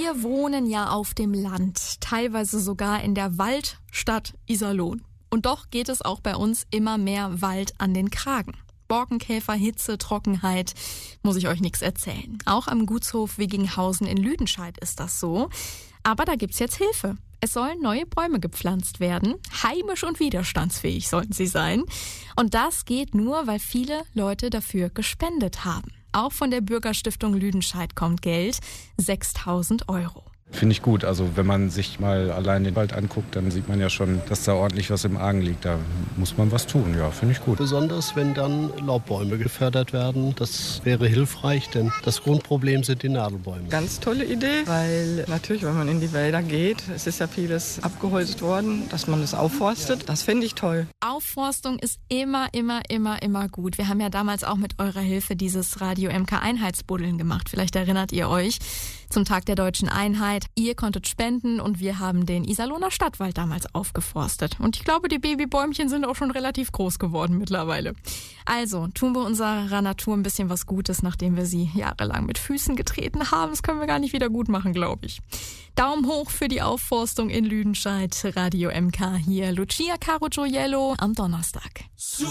Wir wohnen ja auf dem Land, teilweise sogar in der Waldstadt Iserlohn. Und doch geht es auch bei uns immer mehr Wald an den Kragen. Borkenkäfer, Hitze, Trockenheit, muss ich euch nichts erzählen. Auch am Gutshof Wigginghausen in Lüdenscheid ist das so. Aber da gibt's jetzt Hilfe. Es sollen neue Bäume gepflanzt werden. Heimisch und widerstandsfähig sollten sie sein. Und das geht nur, weil viele Leute dafür gespendet haben. Auch von der Bürgerstiftung Lüdenscheid kommt Geld, 6.000 €. Finde ich gut. Also wenn man sich mal allein den Wald anguckt, dann sieht man ja schon, dass da ordentlich was im Argen liegt. Da muss man was tun. Ja, finde ich gut. Besonders wenn dann Laubbäume gefördert werden. Das wäre hilfreich, denn das Grundproblem sind die Nadelbäume. Ganz tolle Idee, weil natürlich, wenn man in die Wälder geht, es ist ja vieles abgeholzt worden, dass man es aufforstet. Das finde ich toll. Aufforstung ist immer gut. Wir haben ja damals auch mit eurer Hilfe dieses Radio MK Einheitsbuddeln gemacht. Vielleicht erinnert ihr euch zum Tag der Deutschen Einheit. Ihr konntet spenden und wir haben den Iserlohner Stadtwald damals aufgeforstet. Und ich glaube, die Babybäumchen sind auch schon relativ groß geworden mittlerweile. Also tun wir unserer Natur ein bisschen was Gutes, nachdem wir sie jahrelang mit Füßen getreten haben. Das können wir gar nicht wieder gut machen, glaube ich. Daumen hoch für die Aufforstung in Lüdenscheid. Radio MK hier. Lucia Caro Gioiello am Donnerstag.